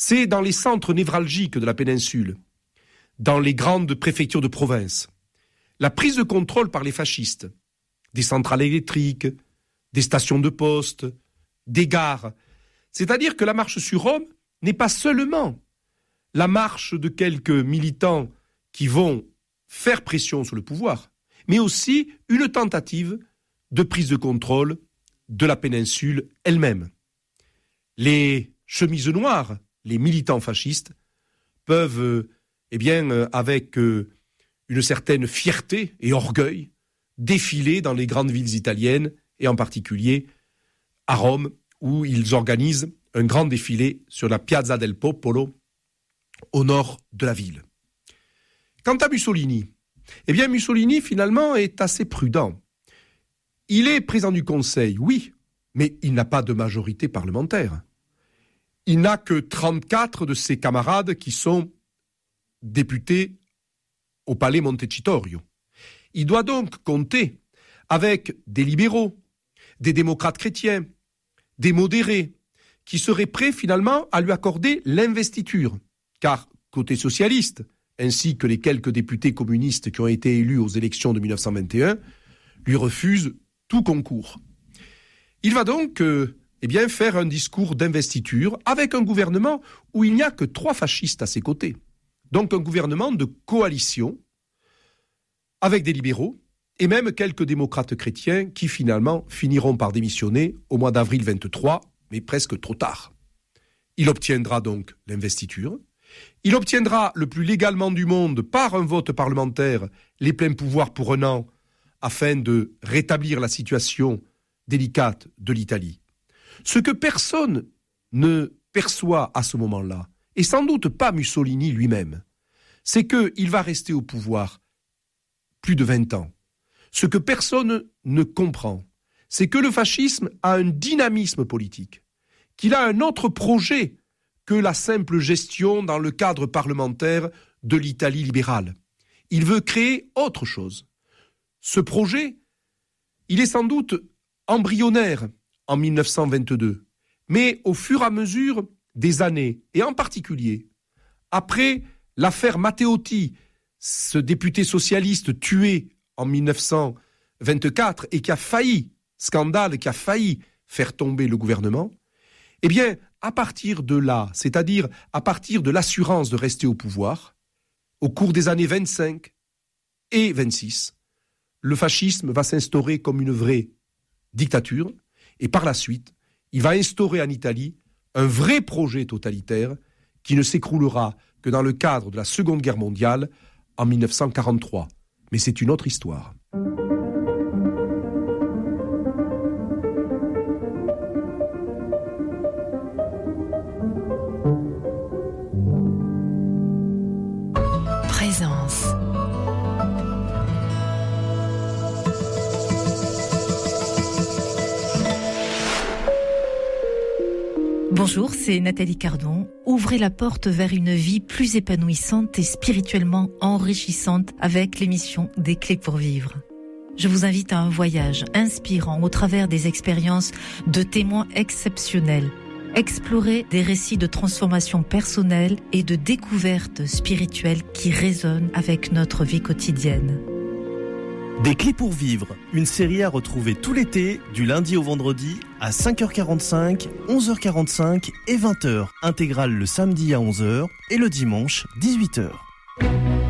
C'est dans les centres névralgiques de la péninsule, dans les grandes préfectures de province, la prise de contrôle par les fascistes, des centrales électriques, des stations de poste, des gares. C'est-à-dire que la marche sur Rome n'est pas seulement la marche de quelques militants qui vont faire pression sur le pouvoir, mais aussi une tentative de prise de contrôle de la péninsule elle-même. Les chemises noires, les militants fascistes, peuvent, avec une certaine fierté et orgueil, défiler dans les grandes villes italiennes, et en particulier à Rome, où ils organisent un grand défilé sur la Piazza del Popolo, au nord de la ville. Quant à Mussolini, Mussolini, finalement, est assez prudent. Il est président du Conseil, oui, mais il n'a pas de majorité parlementaire. Il n'a que 34 de ses camarades qui sont députés au palais Montecitorio. Il doit donc compter avec des libéraux, des démocrates chrétiens, des modérés, qui seraient prêts finalement à lui accorder l'investiture. Car, côté socialiste, ainsi que les quelques députés communistes qui ont été élus aux élections de 1921, lui refusent tout concours. Il va donc faire un discours d'investiture avec un gouvernement où il n'y a que 3 fascistes à ses côtés. Donc un gouvernement de coalition avec des libéraux et même quelques démocrates chrétiens qui finalement finiront par démissionner au mois d'avril 23, mais presque trop tard. Il obtiendra donc l'investiture. Il obtiendra le plus légalement du monde, par un vote parlementaire, les pleins pouvoirs pour un an, afin de rétablir la situation délicate de l'Italie. Ce que personne ne perçoit à ce moment-là, et sans doute pas Mussolini lui-même, c'est qu'il va rester au pouvoir plus de 20 ans. Ce que personne ne comprend, c'est que le fascisme a un dynamisme politique, qu'il a un autre projet que la simple gestion dans le cadre parlementaire de l'Italie libérale. Il veut créer autre chose. Ce projet, il est sans doute embryonnaire en 1922, mais au fur et à mesure des années, et en particulier après l'affaire Matteotti, ce député socialiste tué en 1924 et qui a failli faire tomber le gouvernement, à partir de là, c'est-à-dire à partir de l'assurance de rester au pouvoir, au cours des années 25 et 26, le fascisme va s'instaurer comme une vraie dictature, et par la suite, il va instaurer en Italie un vrai projet totalitaire qui ne s'écroulera que dans le cadre de la Seconde Guerre mondiale en 1943. Mais c'est une autre histoire. Présence. Bonjour, c'est Nathalie Cardon. Ouvrez la porte vers une vie plus épanouissante et spirituellement enrichissante avec l'émission Des Clés pour vivre. Je vous invite à un voyage inspirant au travers des expériences de témoins exceptionnels. Explorer des récits de transformation personnelle et de découverte spirituelle qui résonnent avec notre vie quotidienne. Des Clés pour vivre, une série à retrouver tout l'été, du lundi au vendredi, à 5h45, 11h45 et 20h. Intégrale le samedi à 11h et le dimanche 18h.